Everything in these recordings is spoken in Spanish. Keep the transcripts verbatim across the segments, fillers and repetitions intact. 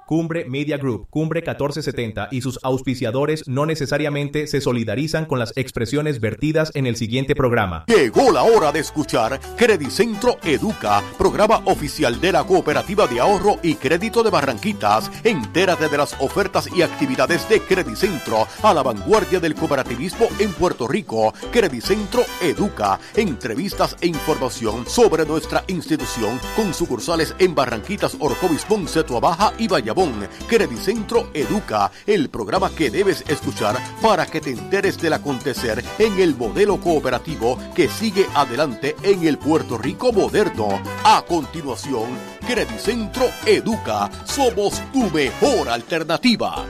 Cumbre Media Group, Cumbre catorce setenta y sus auspiciadores no necesariamente se solidarizan con las expresiones vertidas en el siguiente programa. Llegó la hora de escuchar Credicentro Educa, programa oficial de la Cooperativa de Ahorro y Crédito de Barranquitas. Entérate de las ofertas y actividades de Credicentro, a la vanguardia del cooperativismo en Puerto Rico. Credicentro Educa, entrevistas e información sobre nuestra institución con sucursales en Barranquitas, Orocovis, Ponce, Tuabaja y Bayamón. Credicentro Educa, el programa que debes escuchar para que te enteres del acontecer en el modelo cooperativo que sigue adelante en el Puerto Rico moderno. A continuación, Credicentro Educa, somos tu mejor alternativa.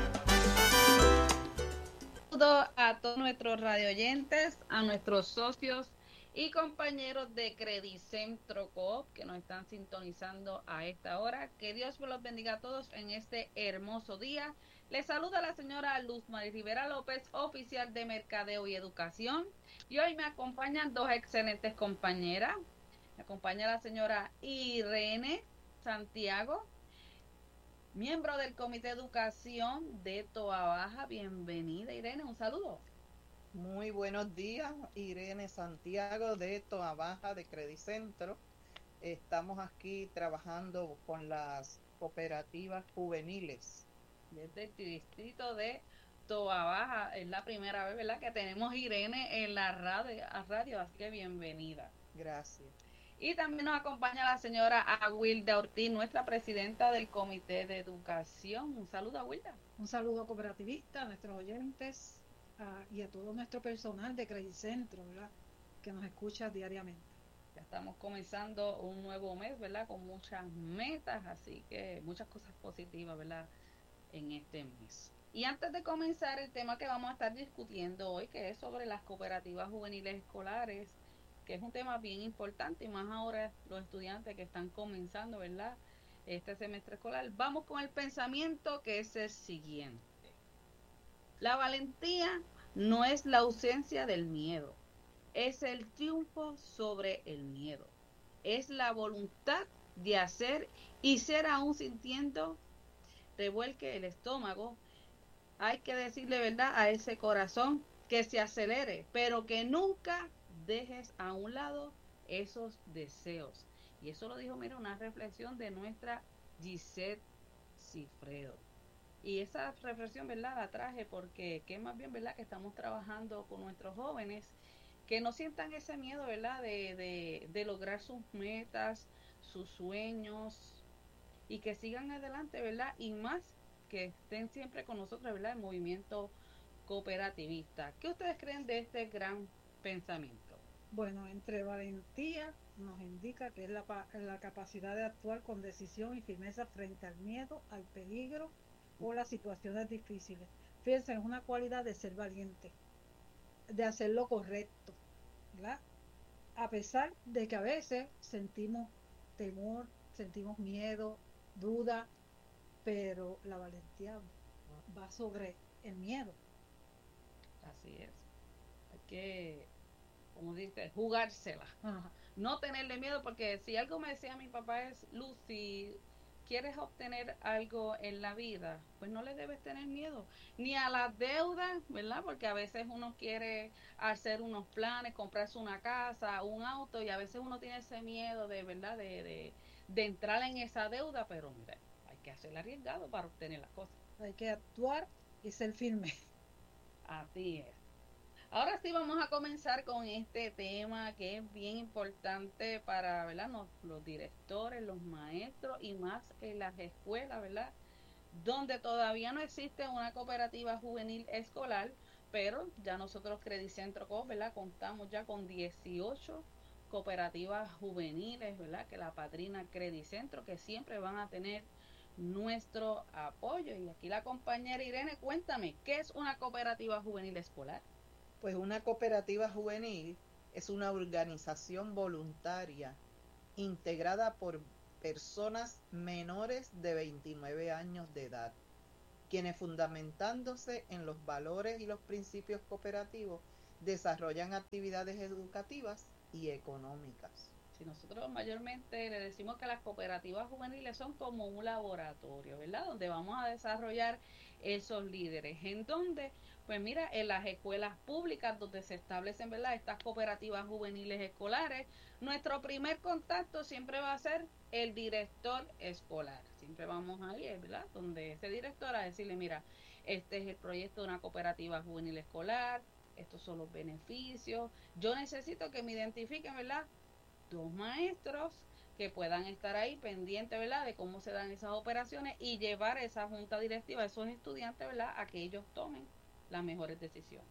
Saludos a todos nuestros radioyentes, a nuestros socios y compañeros de Credicentro Coop que nos están sintonizando a esta hora. Que Dios los bendiga a todos en este hermoso día. Les saluda la señora Luz María Rivera López, oficial de Mercadeo y Educación. Y hoy me acompañan dos excelentes compañeras. Me acompaña la señora Irene Santiago, miembro del Comité de Educación de Toabaja. Bienvenida, Irene, un saludo. Muy buenos días, Irene Santiago de Toabaja de Credicentro. Estamos aquí trabajando con las cooperativas juveniles. Desde el distrito de Toabaja, es la primera vez, ¿verdad?, que tenemos Irene en la radio, a radio, así que bienvenida. Gracias. Y también nos acompaña la señora Aguilda Ortiz, nuestra presidenta del Comité de Educación. Un saludo, Aguilda. Un saludo cooperativista, a nuestros oyentes a, y a todo nuestro personal de Credicentro, ¿verdad?, que nos escucha diariamente. Ya estamos comenzando un nuevo mes, ¿verdad?, con muchas metas, así que muchas cosas positivas, ¿verdad?, en este mes. Y antes de comenzar el tema que vamos a estar discutiendo hoy, que es sobre las cooperativas juveniles escolares, que es un tema bien importante, y más ahora los estudiantes que están comenzando, ¿verdad?, este semestre escolar, vamos con el pensamiento, que es el siguiente. La valentía no es la ausencia del miedo, es el triunfo sobre el miedo. Es la voluntad de hacer y ser aún sintiendo revuelque el estómago. Hay que decirle verdad a ese corazón que se acelere, pero que nunca dejes a un lado esos deseos. Y eso lo dijo, mira, una reflexión de nuestra Gisette Cifredo. Y esa reflexión, ¿verdad?, la traje porque que más bien, ¿verdad?, que estamos trabajando con nuestros jóvenes, que no sientan ese miedo, ¿verdad?, de, de, de lograr sus metas, sus sueños, y que sigan adelante, ¿verdad?, y más que estén siempre con nosotros, ¿verdad?, el movimiento cooperativista. ¿Qué ustedes creen de este gran pensamiento? Bueno, entre valentía nos indica que es la, la capacidad de actuar con decisión y firmeza frente al miedo, al peligro o las situaciones difíciles. Fíjense, es una cualidad de ser valiente, de hacer lo correcto, ¿verdad?, a pesar de que a veces sentimos temor, sentimos miedo, duda, pero la valentía va sobre el miedo. Así es. Hay que, como dice, jugársela. Ajá. No tenerle miedo, porque si algo me decía mi papá es, Luz, si quieres obtener algo en la vida, pues no le debes tener miedo, ni a las deudas, ¿verdad? Porque a veces uno quiere hacer unos planes, comprarse una casa, un auto, y a veces uno tiene ese miedo de, ¿verdad?, de, de, de entrar en esa deuda, pero mira, hay que hacer arriesgado para obtener las cosas. Hay que actuar y ser firme. Así es. Ahora sí vamos a comenzar con este tema que es bien importante para, ¿verdad?, los, los directores, los maestros y más en las escuelas, ¿verdad?, donde todavía no existe una cooperativa juvenil escolar, pero ya nosotros Credicentro Coop, ¿verdad?, contamos ya con dieciocho cooperativas juveniles, ¿verdad?, que la padrina Credicentro, que siempre van a tener nuestro apoyo. Y aquí la compañera Irene, cuéntame, ¿qué es una cooperativa juvenil escolar? Pues una cooperativa juvenil es una organización voluntaria integrada por personas menores de veintinueve años de edad, quienes fundamentándose en los valores y los principios cooperativos desarrollan actividades educativas y económicas. Sí, y nosotros mayormente le decimos que las cooperativas juveniles son como un laboratorio, ¿verdad? Donde vamos a desarrollar esos líderes. ¿En dónde? Pues mira, en las escuelas públicas donde se establecen, ¿verdad?, estas cooperativas juveniles escolares, nuestro primer contacto siempre va a ser el director escolar. Siempre vamos ahí, ¿verdad?, donde ese director a decirle, mira, este es el proyecto de una cooperativa juvenil escolar, estos son los beneficios, yo necesito que me identifiquen, ¿verdad?, dos maestros que puedan estar ahí pendientes, ¿verdad?, de cómo se dan esas operaciones y llevar esa junta directiva a esos estudiantes, ¿verdad?, a que ellos tomen las mejores decisiones.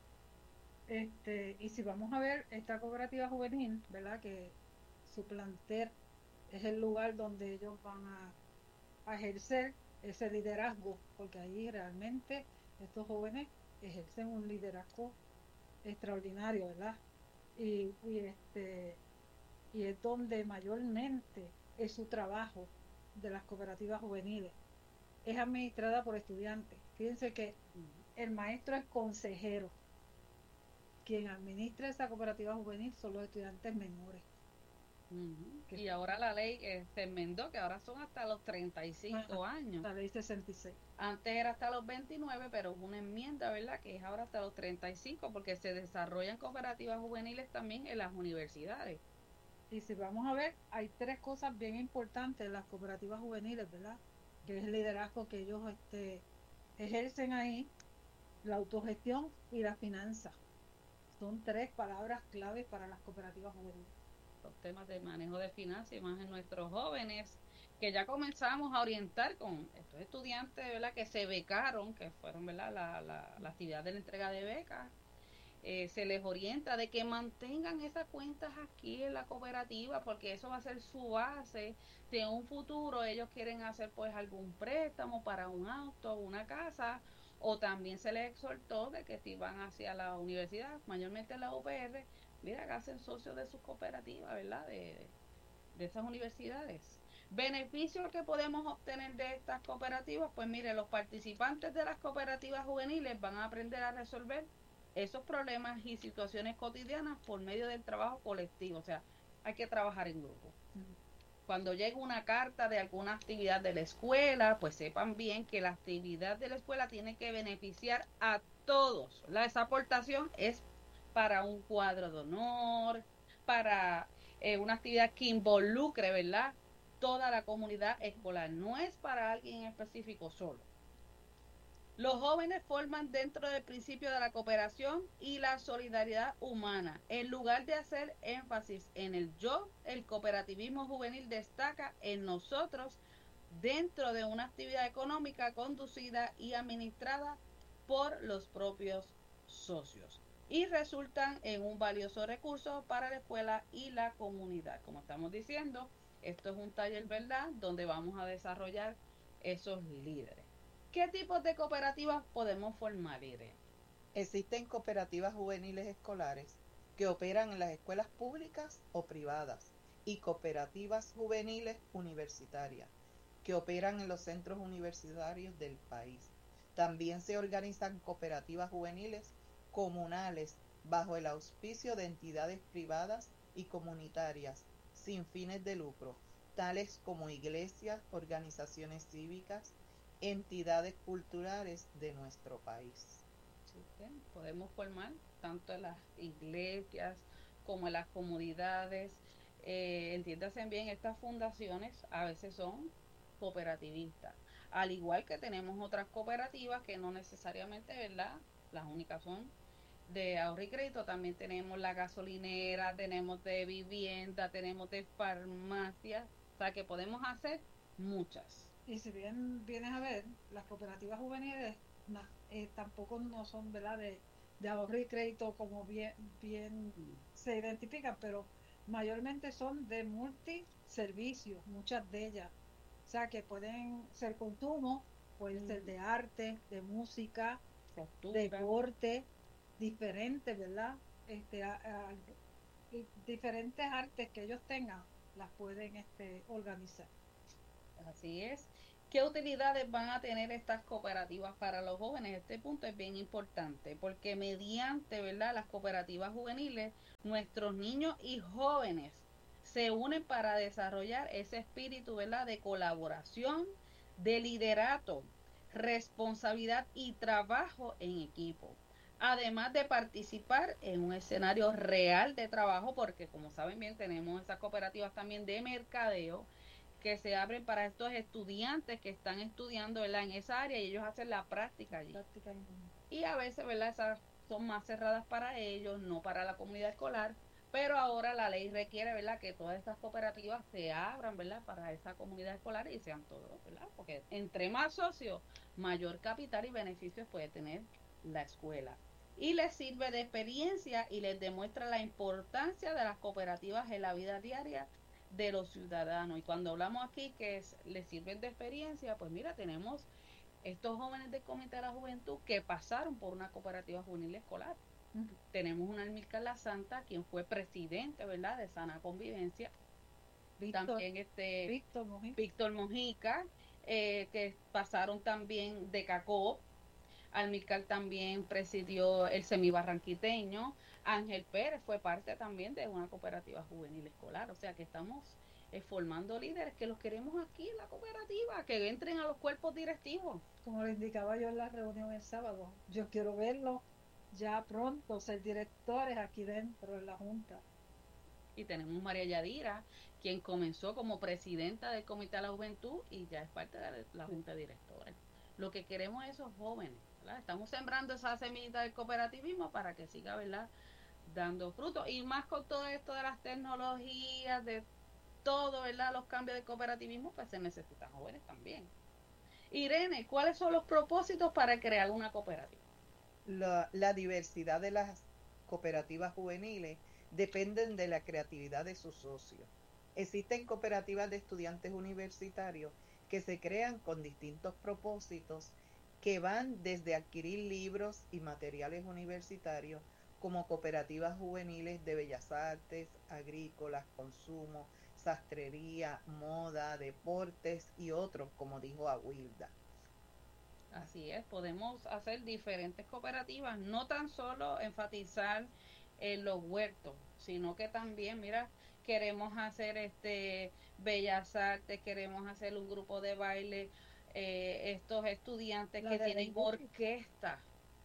Este, y si vamos a ver esta cooperativa juvenil, ¿verdad?, que su plantel es el lugar donde ellos van a, a ejercer ese liderazgo, porque ahí realmente estos jóvenes ejercen un liderazgo extraordinario, ¿verdad? Y, y este y es donde mayormente es su trabajo de las cooperativas juveniles. Es administrada por estudiantes. Fíjense que el maestro es consejero. Quien administra esa cooperativa juvenil son los estudiantes menores. Uh-huh. Y ahora la ley eh, se enmendó, que ahora son hasta los treinta y cinco Ajá, años. La ley sesenta y seis. Antes era hasta los veintinueve, pero hubo una enmienda, ¿verdad?, que es ahora hasta los treinta y cinco, porque se desarrollan cooperativas juveniles también en las universidades. Y si vamos a ver, hay tres cosas bien importantes en las cooperativas juveniles, ¿verdad? Que es el liderazgo que ellos este, ejercen ahí, la autogestión y la finanza. Son tres palabras claves para las cooperativas juveniles. Los temas de manejo de finanzas y más en nuestros jóvenes, que ya comenzamos a orientar con estos estudiantes, ¿verdad?, que se becaron, que fueron, ¿verdad?, la, la, la actividad de la entrega de becas. Eh, se les orienta de que mantengan esas cuentas aquí en la cooperativa, porque eso va a ser su base. Si en un futuro ellos quieren hacer pues algún préstamo para un auto, una casa, o también se les exhortó de que si van hacia la universidad, mayormente la U P R, mira, que hacen socios de sus cooperativas, ¿verdad?, de, de esas universidades. Beneficios que podemos obtener de estas cooperativas, pues mire, los participantes de las cooperativas juveniles van a aprender a resolver esos problemas y situaciones cotidianas por medio del trabajo colectivo. O sea, hay que trabajar en grupo. Cuando llegue una carta de alguna actividad de la escuela, pues sepan bien que la actividad de la escuela tiene que beneficiar a todos. La, esa aportación es para un cuadro de honor, para eh, una actividad que involucre, ¿verdad?, toda la comunidad escolar. No es para alguien específico solo. Los jóvenes forman dentro del principio de la cooperación y la solidaridad humana. En lugar de hacer énfasis en el yo, el cooperativismo juvenil destaca en nosotros dentro de una actividad económica conducida y administrada por los propios socios. Y resultan en un valioso recurso para la escuela y la comunidad. Como estamos diciendo, esto es un taller, ¿verdad?, donde vamos a desarrollar esos líderes. ¿Qué tipos de cooperativas podemos formar, Irene? Existen cooperativas juveniles escolares que operan en las escuelas públicas o privadas y cooperativas juveniles universitarias que operan en los centros universitarios del país. También se organizan cooperativas juveniles comunales bajo el auspicio de entidades privadas y comunitarias sin fines de lucro, tales como iglesias, organizaciones cívicas, entidades culturales de nuestro país. Sí, podemos formar tanto en las iglesias como en las comunidades. Eh, entiéndase bien, estas fundaciones a veces son cooperativistas, al igual que tenemos otras cooperativas que no necesariamente, ¿verdad?, las únicas son de ahorro y crédito. También tenemos la gasolinera, tenemos de vivienda, tenemos de farmacia, o sea que podemos hacer muchas. Y si bien vienes a ver, las cooperativas juveniles no, eh, tampoco no son, ¿verdad?, de, de ahorro y crédito como bien, bien se identifican, pero mayormente son de multiservicios, muchas de ellas. O sea que pueden ser consumo, pueden mm. ser de arte, de música, Cultura. deporte, diferentes, ¿verdad? Este, a, a, a, diferentes artes que ellos tengan, las pueden este, organizar. Así es. ¿Qué utilidades van a tener estas cooperativas para los jóvenes? Este punto es bien importante porque mediante, ¿verdad?, las cooperativas juveniles, nuestros niños y jóvenes se unen para desarrollar ese espíritu, ¿verdad?, de colaboración, de liderato, responsabilidad y trabajo en equipo. Además de participar en un escenario real de trabajo, porque como saben bien, tenemos esas cooperativas también de mercadeo que se abren para estos estudiantes que están estudiando, ¿verdad?, en esa área, y ellos hacen la práctica allí. Práctica. Y a veces, ¿verdad?, esas son más cerradas para ellos, no para la comunidad escolar, pero ahora la ley requiere, ¿verdad?, que todas estas cooperativas se abran, ¿verdad?, para esa comunidad escolar y sean todos, ¿verdad?, porque entre más socios, mayor capital y beneficios puede tener la escuela. Y les sirve de experiencia y les demuestra la importancia de las cooperativas en la vida diaria de los ciudadanos. Y cuando hablamos aquí que es, les sirven de experiencia, pues mira, tenemos estos jóvenes del Comité de la Juventud que pasaron por una cooperativa juvenil escolar. Uh-huh. Tenemos una Amílcar La Santa, quien fue presidente, ¿verdad?, de Sana Convivencia. Víctor, también este Víctor Mojica, Víctor Mojica eh, que pasaron también de CACOP. Amílcar también presidió el Semibarranquiteño. Ángel Pérez fue parte también de una cooperativa juvenil escolar. O sea que estamos eh, formando líderes que los queremos aquí en la cooperativa, que entren a los cuerpos directivos. Como le indicaba yo en la reunión el sábado, yo quiero verlos ya pronto, ser directores aquí dentro en la Junta. Y tenemos María Yadira, quien comenzó como presidenta del Comité de la Juventud y ya es parte de la Junta de Directores. Lo que queremos es esos jóvenes, ¿verdad? Estamos sembrando esa semillita del cooperativismo para que siga, ¿verdad?, dando frutos. Y más con todo esto de las tecnologías, de todo, ¿verdad?, los cambios del cooperativismo, pues se necesitan jóvenes también. Irene, ¿cuáles son los propósitos para crear una cooperativa? La, la diversidad de las cooperativas juveniles dependen de la creatividad de sus socios. Existen cooperativas de estudiantes universitarios que se crean con distintos propósitos que van desde adquirir libros y materiales universitarios, como cooperativas juveniles de bellas artes, agrícolas, consumo, sastrería, moda, deportes y otros, como dijo Awilda. Así es, podemos hacer diferentes cooperativas, no tan solo enfatizar en los huertos, sino que también, mira, queremos hacer este bellas artes, queremos hacer un grupo de baile, eh, estos estudiantes la que tienen orquesta,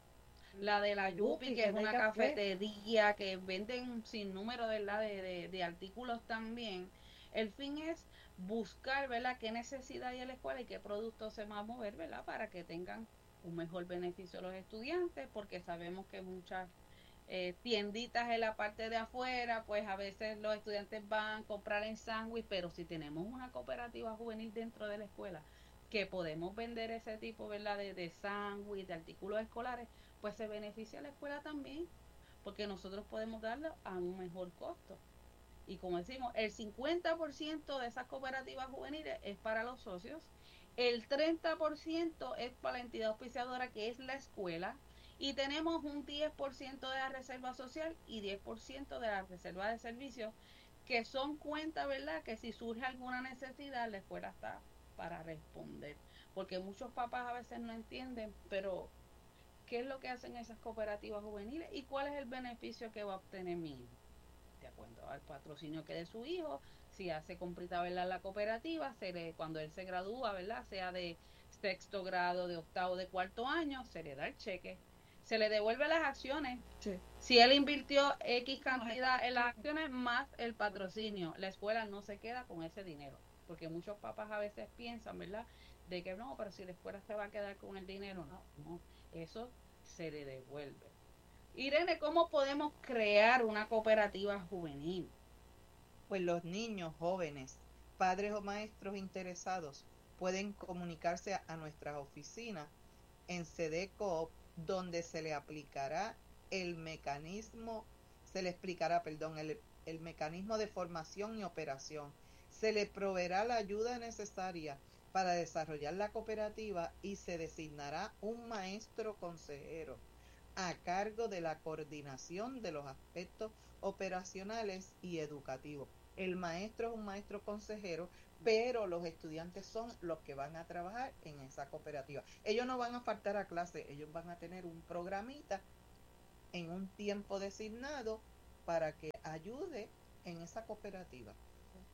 la de la Yupi, que es una café. cafetería, que venden sin número, ¿verdad?, de, de, de artículos también. El fin es buscar, ¿verdad?, qué necesidad hay en la escuela y qué productos se va a mover, ¿verdad?, para que tengan un mejor beneficio los estudiantes, porque sabemos que muchas eh, tienditas en la parte de afuera, pues a veces los estudiantes van a comprar en sándwich, pero si tenemos una cooperativa juvenil dentro de la escuela que podemos vender ese tipo, ¿verdad?, de, de sándwich, de artículos escolares, pues se beneficia a la escuela también, porque nosotros podemos darlo a un mejor costo. Y como decimos, el cincuenta por ciento de esas cooperativas juveniles es para los socios, el treinta por ciento es para la entidad auspiciadora, que es la escuela, y tenemos un diez por ciento de la reserva social y diez por ciento de la reserva de servicios, que son cuentas, ¿verdad?, que si surge alguna necesidad, la escuela está para responder. Porque muchos papás a veces no entienden, pero ¿qué es lo que hacen esas cooperativas juveniles y cuál es el beneficio que va a obtener mi hijo? De acuerdo al patrocinio que de su hijo, si hace comprita, ¿verdad?, la cooperativa, se le, cuando él se gradúa, ¿verdad?, sea de sexto grado, de octavo, de cuarto año, se le da el cheque, se le devuelve las acciones. Sí. Si él invirtió X cantidad en las acciones más el patrocinio, la escuela no se queda con ese dinero, porque muchos papás a veces piensan, ¿verdad?, de que no, pero si la escuela se va a quedar con el dinero, no, no, eso se le devuelve. Irene, ¿cómo podemos crear una cooperativa juvenil? Pues los niños, jóvenes, padres o maestros interesados pueden comunicarse a, a nuestras oficinas en CEDECOOP, donde se le aplicará el mecanismo, se le explicará, perdón, el, el mecanismo de formación y operación. Se le proveerá la ayuda necesaria para desarrollar la cooperativa y se designará un maestro consejero a cargo de la coordinación de los aspectos operacionales y educativos. El maestro es un maestro consejero, pero los estudiantes son los que van a trabajar en esa cooperativa. Ellos no van a faltar a clase, ellos van a tener un programita en un tiempo designado para que ayude en esa cooperativa.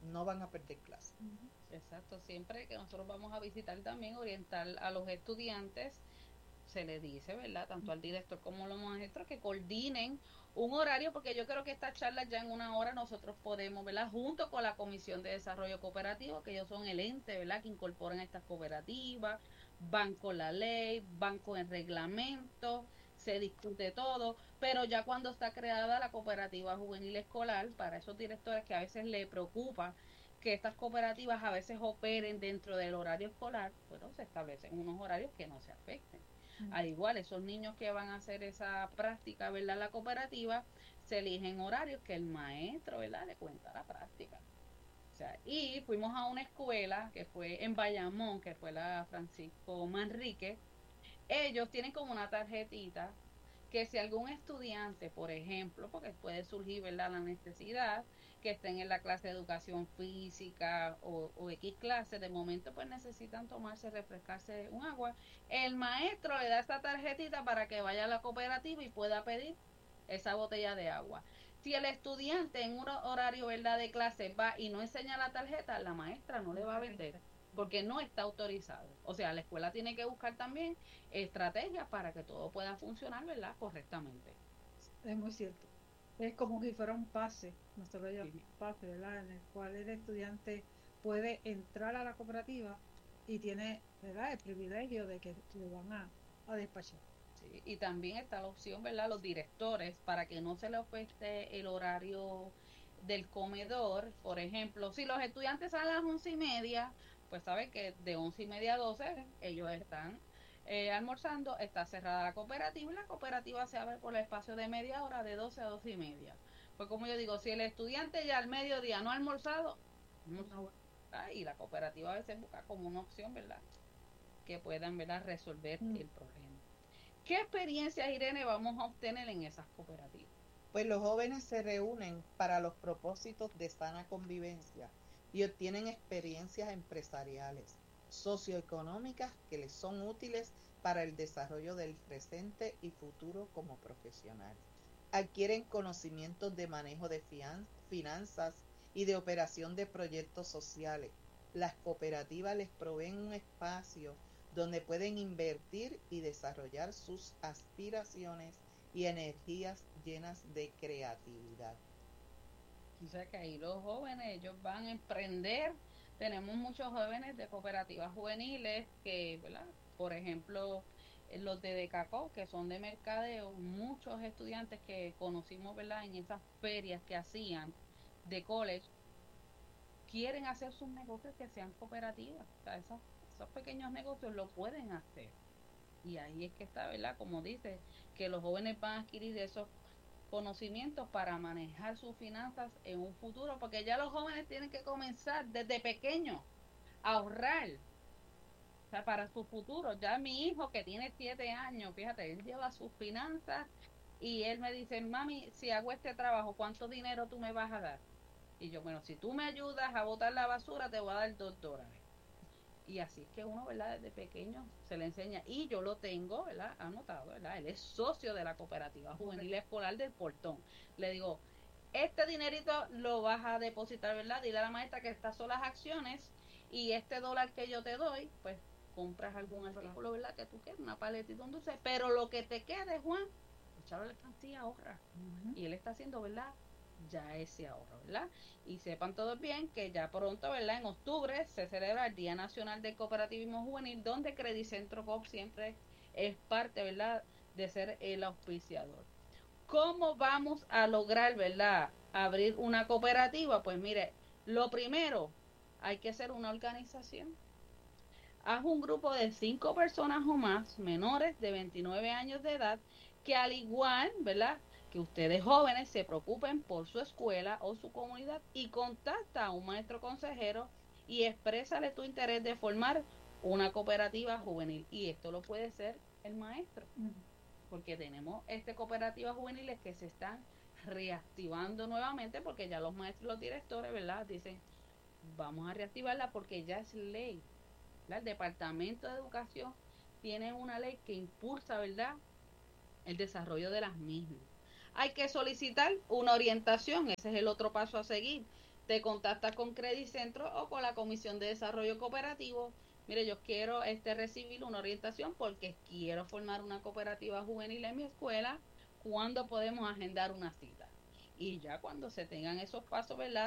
no van a perder clase. Exacto, siempre que nosotros vamos a visitar también, orientar a los estudiantes, se les dice, ¿verdad? Tanto al director como a los maestros que coordinen un horario, porque yo creo que estas charlas ya en una hora nosotros podemos, ¿verdad? Junto con la Comisión de Desarrollo Cooperativo, que ellos son el ente, ¿verdad? Que incorporan estas cooperativas, van con la ley, van con el reglamento, se discute todo, pero ya cuando está creada la cooperativa juvenil escolar, para esos directores que a veces les preocupa que estas cooperativas a veces operen dentro del horario escolar, bueno, se establecen unos horarios que no se afecten. Al igual, esos niños que van a hacer esa práctica, ¿verdad? La cooperativa, se eligen horarios que el maestro, ¿verdad? Le cuenta la práctica. O sea, y fuimos a una escuela que fue en Bayamón, que fue la Francisco Manrique. Ellos tienen como una tarjetita que si algún estudiante, por ejemplo, porque puede surgir, ¿verdad?, la necesidad, que estén en la clase de educación física o, o X clase, de momento pues necesitan tomarse, refrescarse un agua, el maestro le da esta tarjetita para que vaya a la cooperativa y pueda pedir esa botella de agua. Si el estudiante en un horario, ¿verdad?, de clase va y no enseña la tarjeta, la maestra no le va a vender, porque no está autorizado. O sea, la escuela tiene que buscar también estrategias para que todo pueda funcionar, ¿verdad?, correctamente. Es muy cierto. Es como si fuera un pase, nosotros llamamos pase, ¿verdad?, en el cual el estudiante puede entrar a la cooperativa y tiene, ¿verdad?, el privilegio de que lo van a, a despachar. Sí, y también está la opción, ¿verdad?, los directores, para que no se le afecte el horario del comedor. Por ejemplo, si los estudiantes salen a las once y media, pues saben que de once y media a doce ellos están eh, almorzando, está cerrada la cooperativa y la cooperativa se abre por el espacio de media hora de doce a doce y media. Pues como yo digo, si el estudiante ya al mediodía no ha almorzado, no, ah, y la cooperativa a veces busca como una opción, ¿verdad?, que puedan, ¿verdad?, resolver mm. el problema. ¿Qué experiencias, Irene, vamos a obtener en esas cooperativas? Pues los jóvenes se reúnen para los propósitos de sana convivencia y obtienen experiencias empresariales, socioeconómicas que les son útiles para el desarrollo del presente y futuro como profesionales. Adquieren conocimientos de manejo de fian- finanzas y de operación de proyectos sociales. Las cooperativas les proveen un espacio donde pueden invertir y desarrollar sus aspiraciones y energías llenas de creatividad. O sea que ahí los jóvenes, ellos van a emprender. Tenemos muchos jóvenes de cooperativas juveniles que, ¿verdad?, por ejemplo, los de Decaco, que son de mercadeo, muchos estudiantes que conocimos, ¿verdad?, en esas ferias que hacían de college, quieren hacer sus negocios que sean cooperativas. O sea, esos, esos pequeños negocios lo pueden hacer. Y ahí es que está, ¿verdad?, como dice, que los jóvenes van a adquirir esos conocimientos para manejar sus finanzas en un futuro, porque ya los jóvenes tienen que comenzar desde pequeños a ahorrar, o sea, para su futuro. Ya mi hijo, que tiene siete años, fíjate, él lleva sus finanzas y él me dice: mami, si hago este trabajo, ¿cuánto dinero tú me vas a dar? Y yo, bueno, si tú me ayudas a botar la basura, te voy a dar dos dólares. Y así es que uno, ¿verdad?, desde pequeño se le enseña. Y yo lo tengo, ¿verdad?, anotado, ¿verdad? Él es socio de la cooperativa juvenil escolar del Portón. Le digo, este dinerito lo vas a depositar, ¿verdad? Dile a la maestra que estas son las acciones y este dólar que yo te doy, pues compras algún artículo, ¿verdad?, que tú quieras, una paletita, un dulce. Pero lo que te quede, Juan, echarlo a la estancia, ahorra. Uh-huh. Y él está haciendo, ¿verdad?, ya ese ahorro, ¿verdad? Y sepan todos bien que ya pronto, ¿verdad?, en octubre se celebra el Día Nacional del Cooperativismo Juvenil, donde Credicentro Coop siempre es parte, ¿verdad?, de ser el auspiciador. ¿Cómo vamos a lograr, ¿verdad?, abrir una cooperativa? Pues mire, lo primero, hay que ser una organización. Haz un grupo de cinco personas o más, menores de veintinueve años de edad, que al igual, ¿verdad?, que ustedes jóvenes se preocupen por su escuela o su comunidad y contacta a un maestro consejero y exprésale tu interés de formar una cooperativa juvenil. Y esto lo puede ser el maestro, porque tenemos este cooperativas juveniles que se están reactivando nuevamente, porque ya los maestros y los directores, ¿verdad?, dicen, vamos a reactivarla porque ya es ley, ¿verdad? El Departamento de Educación tiene una ley que impulsa, ¿verdad?, el desarrollo de las mismas. Hay que solicitar una orientación, ese es el otro paso a seguir. te contactas con Credicentro o con la Comisión de Desarrollo Cooperativo. Mire, yo quiero este recibir una orientación porque quiero formar una cooperativa juvenil en mi escuela. ¿Cuándo podemos agendar una cita? Y ya cuando se tengan esos pasos, ¿verdad?,